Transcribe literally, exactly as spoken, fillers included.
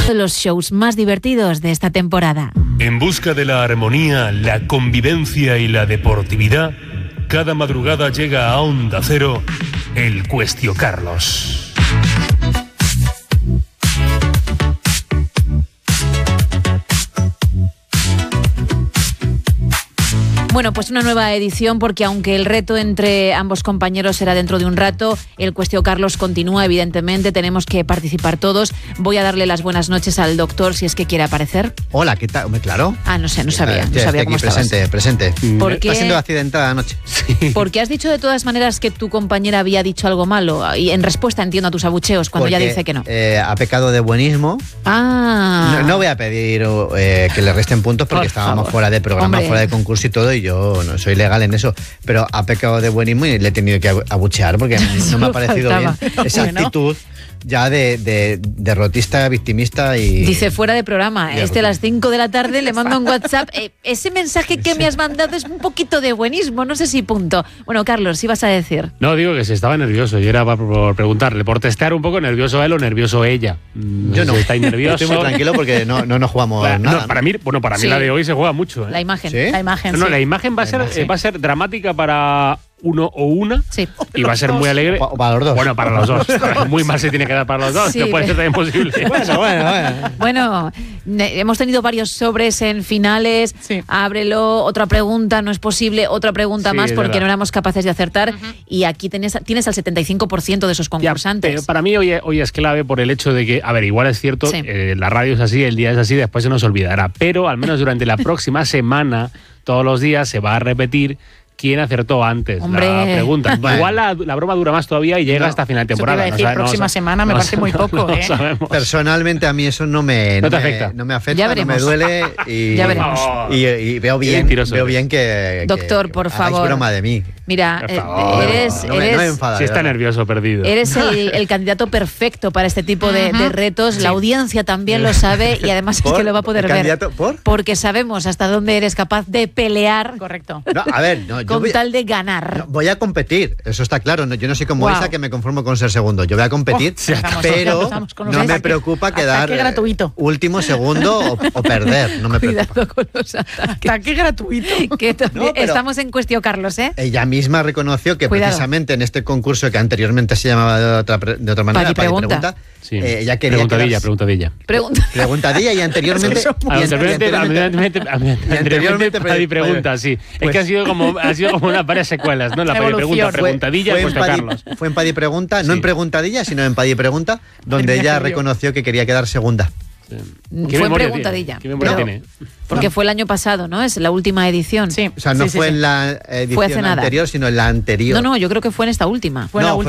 de los shows más divertidos de esta temporada. En busca de la armonía, la convivencia y la deportividad, cada madrugada llega a Onda Cero el Cuestio Carlos. Bueno, pues una nueva edición, porque aunque el reto entre ambos compañeros será dentro de un rato, el Cuestio Carlos continúa, evidentemente, tenemos que participar todos. Voy a darle las buenas noches al doctor, si es que quiere aparecer. Hola, ¿qué tal? Claro. Ah, no sé, no sabía, Eh, no sabía cómo aquí estabas. presente, presente. ¿Por qué? Ha sido accidentada anoche. Sí. Porque has dicho de todas maneras que tu compañera había dicho algo malo, y en respuesta entiendo a tus abucheos cuando Porque, ya dice que no. Eh, ha pecado de buenismo. Ah. No, no voy a pedir eh, que le resten puntos porque Por estábamos favor. fuera de programa, Hombre. fuera de concurso y todo, y yo no soy legal en eso, pero ha pecado de buenismo y le he tenido que abuchear porque no me ha parecido faltaba. bien esa Bueno. actitud ya de, de derrotista, victimista y... Dice fuera de programa, Ya, este a las cinco de la tarde le mando un WhatsApp. Eh, ese mensaje que me has mandado es un poquito de buenismo, no sé si punto. Bueno, Carlos, ¿sí vas a decir? No, digo que se estaba nervioso y era por, por preguntarle, por testear un poco nervioso él o nervioso ella. No Yo sé no. si estáis nervioso. Estoy muy tranquilo porque no, no nos jugamos Para, nada. no, para mí, bueno, para mí Sí. la de hoy se juega mucho. ¿eh? La imagen. ¿Sí? La imagen, No, no, sí. la imagen va a ser, imagen. eh, va a ser dramática para uno o una Sí. y va a ser muy alegre. O para los dos. Bueno, para los dos. Muy mal se tiene que dar para los dos, Sí, no puede ser también posible. Bueno, bueno, bueno. Bueno, ne- hemos tenido varios sobres en finales. Sí. Ábrelo, otra pregunta, no es posible, otra pregunta Sí, más es porque verdad. no éramos capaces de acertar. Y aquí tienes, tienes al setenta y cinco por ciento de esos Ya, concursantes. pero para mí hoy, hoy es clave por el hecho de que, a ver, igual es cierto, Sí. eh, la radio es así, el día es así, después se nos olvidará. Pero al menos durante la próxima semana, todos los días se va a repetir quién acertó antes Hombre. la pregunta. Bueno. Igual la, la broma dura más todavía y llega No, hasta final de eso te temporada. iba a decir, sabe- próxima sa- semana me parece sa- muy poco, no ¿eh? sabemos. Personalmente a mí eso no me, No te me- afecta. no me afecta, Ya no me veremos. duele y, Ya veremos. y, y veo bien, mentiroso veo eres. bien que, Doctor, que por hagáis favor. broma de mí. Mira, Por eh, favor. eres, no, me, no me eres, enfada. Si está de verdad. nervioso, perdido. eres el, el candidato perfecto para este tipo de, de retos. La audiencia también lo sabe y además es ¿Por? que lo va a poder ¿El ver. candidato? ¿Por? Porque sabemos hasta dónde eres capaz de pelear Correcto. No, a ver, no, yo con voy, tal de ganar. no, voy a competir, eso está claro. No, yo no soy como Guau. Isa que me conformo con ser segundo. Yo voy a competir, Oh, ya estamos, ya pero empezamos con los no me ataques. preocupa Ataque quedar eh, gratuito. último, segundo o, o perder. No me preocupa. Cuidado con los ataques. Ataque gratuito. Que también- No, pero- estamos en cuestión, Carlos, ¿eh? Ella misma reconoció que Cuidado. precisamente en este concurso que anteriormente se llamaba de otra, pre- de otra manera, Padi Padi Pregunta. Sí. eh, ella quería preguntadilla, quedarse- preguntadilla. Pregunta. Preguntadilla y anteriormente. Eso- y Ah, Anteriormente, anteriormente- anteriormente, anteriormente, anteriormente, Padi pues- pregunta, sí. pues- es que ha sido como ha sido como una varias secuelas, ¿no? La Padi Evolución. pregunta, Fue- preguntadilla, fue, pues en Padi, Carlos. fue en Padi Pregunta, no Sí. en Preguntadilla, sino en Padi Pregunta, donde Madre mía, ella qué lío. reconoció que quería quedar segunda. ¿Qué Fue memoria preguntadilla. tiene? ¿Qué memoria pero- tiene? Porque fue el año pasado, ¿no? Es la última edición. Sí. O sea, no sí, sí, fue sí. en la Fue hace edición nada. anterior, sino en la anterior. No, no, yo creo que fue en esta última. Fue la No, última.